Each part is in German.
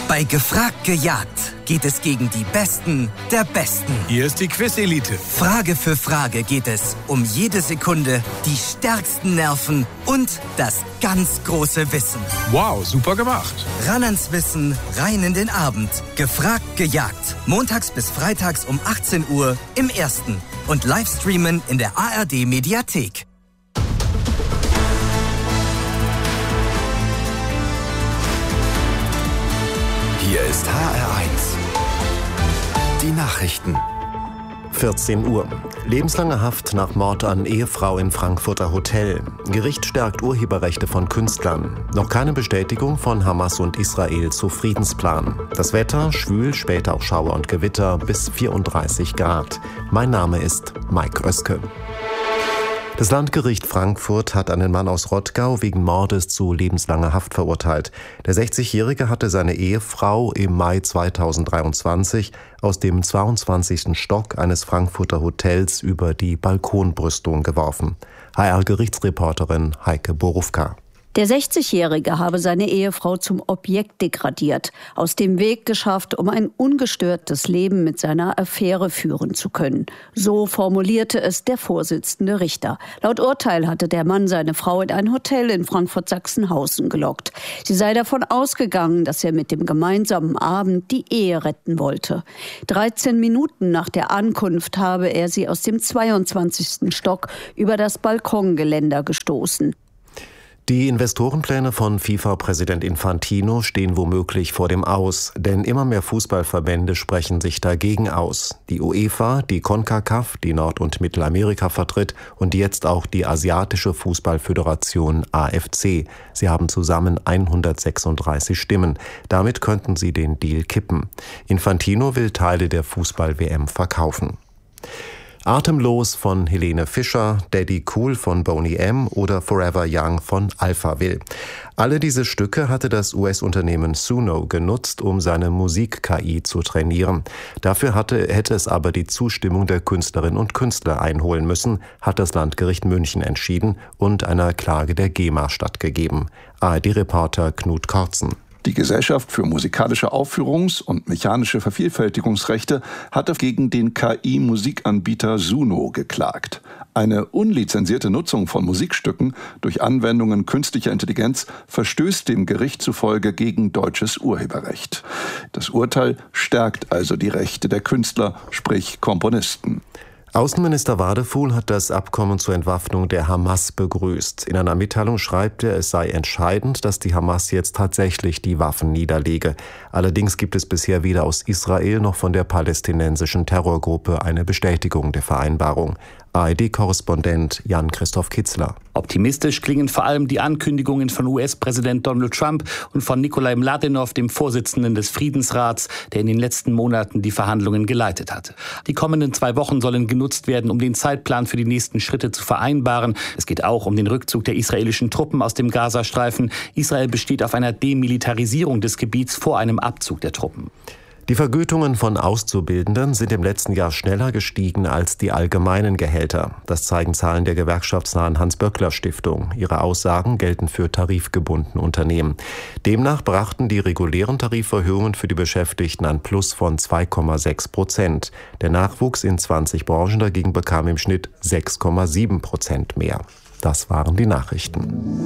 Bei Gefragt gejagt geht es gegen die Besten der Besten. Hier ist die Quiz-Elite. Frage für Frage geht es um jede Sekunde, die stärksten Nerven und das ganz große Wissen. Wow, super gemacht. Ran ans Wissen, rein in den Abend. Gefragt gejagt. Montags bis freitags um 18 Uhr im Ersten. Und Livestreamen in der ARD-Mediathek. Hier ist HR1. Die Nachrichten. 14 Uhr. Lebenslange Haft nach Mord an Ehefrau in Frankfurter Hotel. Gericht stärkt Urheberrechte von Künstlern. Noch keine Bestätigung von Hamas und Israel zu Friedensplan. Das Wetter, schwül, später auch Schauer und Gewitter bis 34 Grad. Mein Name ist Mike Oeske. Das Landgericht Frankfurt hat einen Mann aus Rottgau wegen Mordes zu lebenslanger Haft verurteilt. Der 60-Jährige hatte seine Ehefrau im Mai 2023 aus dem 22. Stock eines Frankfurter Hotels über die Balkonbrüstung geworfen. HR-Gerichtsreporterin Heike Borufka. Der 60-Jährige habe seine Ehefrau zum Objekt degradiert, aus dem Weg geschafft, um ein ungestörtes Leben mit seiner Affäre führen zu können. So formulierte es der Vorsitzende Richter. Laut Urteil hatte der Mann seine Frau in ein Hotel in Frankfurt-Sachsenhausen gelockt. Sie sei davon ausgegangen, dass er mit dem gemeinsamen Abend die Ehe retten wollte. 13 Minuten nach der Ankunft habe er sie aus dem 22. Stock über das Balkongeländer gestoßen. Die Investorenpläne von FIFA-Präsident Infantino stehen womöglich vor dem Aus, denn immer mehr Fußballverbände sprechen sich dagegen aus. Die UEFA, die CONCACAF, die Nord- und Mittelamerika vertritt und jetzt auch die Asiatische Fußballföderation AFC. Sie haben zusammen 136 Stimmen. Damit könnten sie den Deal kippen. Infantino will Teile der Fußball-WM verkaufen. Atemlos von Helene Fischer, Daddy Cool von Boney M. oder Forever Young von Alphaville. Alle diese Stücke hatte das US-Unternehmen Suno genutzt, um seine Musik-KI zu trainieren. Dafür hätte es aber die Zustimmung der Künstlerinnen und Künstler einholen müssen, hat das Landgericht München entschieden und einer Klage der GEMA stattgegeben. ARD-Reporter Knut Kortzen. Die Gesellschaft für musikalische Aufführungs- und mechanische Vervielfältigungsrechte hatte gegen den KI-Musikanbieter Suno geklagt. Eine unlizenzierte Nutzung von Musikstücken durch Anwendungen künstlicher Intelligenz verstößt dem Gericht zufolge gegen deutsches Urheberrecht. Das Urteil stärkt also die Rechte der Künstler, sprich Komponisten. Außenminister Wadefuhl hat das Abkommen zur Entwaffnung der Hamas begrüßt. In einer Mitteilung schreibt er, es sei entscheidend, dass die Hamas jetzt tatsächlich die Waffen niederlege. Allerdings gibt es bisher weder aus Israel noch von der palästinensischen Terrorgruppe eine Bestätigung der Vereinbarung. ARD-Korrespondent Jan-Christoph Kitzler. Optimistisch klingen vor allem die Ankündigungen von US-Präsident Donald Trump und von Nikolai Mladenov, dem Vorsitzenden des Friedensrats, der in den letzten Monaten die Verhandlungen geleitet hatte. Die kommenden 2 Wochen sollen genutzt werden, um den Zeitplan für die nächsten Schritte zu vereinbaren. Es geht auch um den Rückzug der israelischen Truppen aus dem Gazastreifen. Israel besteht auf einer Demilitarisierung des Gebiets vor einem Abzug der Truppen. Die Vergütungen von Auszubildenden sind im letzten Jahr schneller gestiegen als die allgemeinen Gehälter. Das zeigen Zahlen der gewerkschaftsnahen Hans-Böckler-Stiftung. Ihre Aussagen gelten für tarifgebundene Unternehmen. Demnach brachten die regulären Tariferhöhungen für die Beschäftigten ein Plus von 2,6%. Der Nachwuchs in 20 Branchen dagegen bekam im Schnitt 6,7% mehr. Das waren die Nachrichten.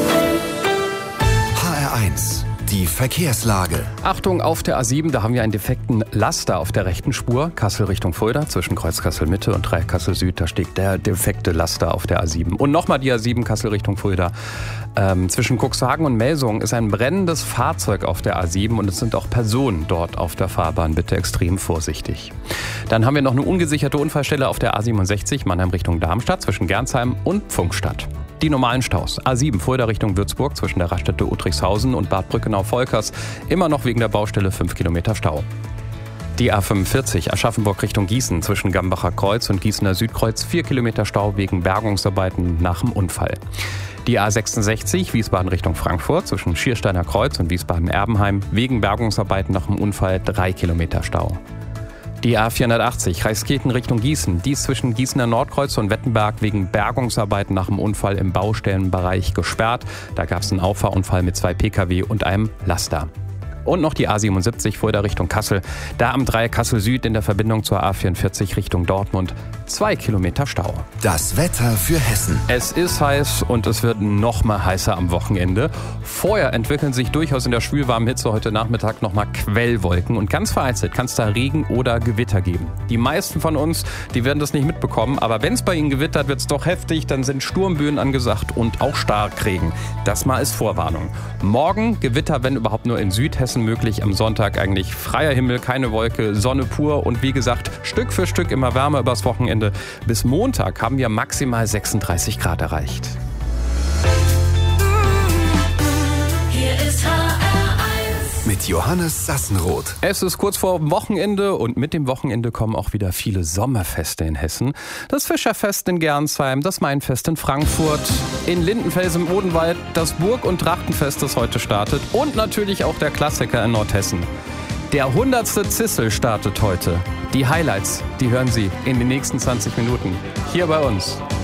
HR1. Die Verkehrslage. Achtung, auf der A7, da haben wir einen defekten Laster auf der rechten Spur. Kassel Richtung Fulda, zwischen Kreuz Kassel Mitte und Dreieck Kassel Süd, da steht der defekte Laster auf der A7. Und nochmal die A7 Kassel Richtung Fulda. Zwischen Cuxhagen und Melsungen ist ein brennendes Fahrzeug auf der A7 und es sind auch Personen dort auf der Fahrbahn. Bitte extrem vorsichtig. Dann haben wir noch eine ungesicherte Unfallstelle auf der A67 Mannheim Richtung Darmstadt, zwischen Gernsheim und Pfungstadt. Die normalen Staus. A7 Fulda Richtung Würzburg zwischen der Raststätte Uttrichshausen und Bad Brückenau-Volkers. Immer noch wegen der Baustelle 5 Kilometer Stau. Die A45 Aschaffenburg Richtung Gießen zwischen Gambacher Kreuz und Gießener Südkreuz 4 Kilometer Stau wegen Bergungsarbeiten nach dem Unfall. Die A66 Wiesbaden Richtung Frankfurt zwischen Schiersteiner Kreuz und Wiesbaden-Erbenheim wegen Bergungsarbeiten nach dem Unfall 3 Kilometer Stau. Die A480 Reiskirchen Richtung Gießen, dies zwischen Gießener Nordkreuz und Wettenberg wegen Bergungsarbeiten nach dem Unfall im Baustellenbereich gesperrt. Da gab es einen Auffahrunfall mit 2 Pkw und einem Laster. Und noch die A77 Fulda Richtung Kassel. Da am Dreieck Kassel Süd in der Verbindung zur A44 Richtung Dortmund. 2 Kilometer Stau. Das Wetter für Hessen. Es ist heiß und es wird noch mal heißer am Wochenende. Vorher entwickeln sich durchaus in der schwülwarmen Hitze heute Nachmittag noch mal Quellwolken. Und ganz vereinzelt kann es da Regen oder Gewitter geben. Die meisten von uns, die werden das nicht mitbekommen. Aber wenn es bei ihnen gewittert, wird es doch heftig. Dann sind Sturmböen angesagt und auch Starkregen. Das mal als Vorwarnung. Morgen Gewitter, wenn überhaupt nur in Südhessen möglich. Am Sonntag eigentlich freier Himmel, keine Wolke, Sonne pur. Und wie gesagt, Stück für Stück immer wärmer übers Wochenende. Bis Montag haben wir maximal 36 Grad erreicht. Hier ist HR1 mit Johannes Sassenroth. Es ist kurz vor Wochenende und mit dem Wochenende kommen auch wieder viele Sommerfeste in Hessen. Das Fischerfest in Gernsheim, das Mainfest in Frankfurt, in Lindenfels im Odenwald, das Burg- und Trachtenfest, das heute startet und natürlich auch der Klassiker in Nordhessen. Der 100. Zissel startet heute. Die Highlights, die hören Sie in den nächsten 20 Minuten hier bei uns.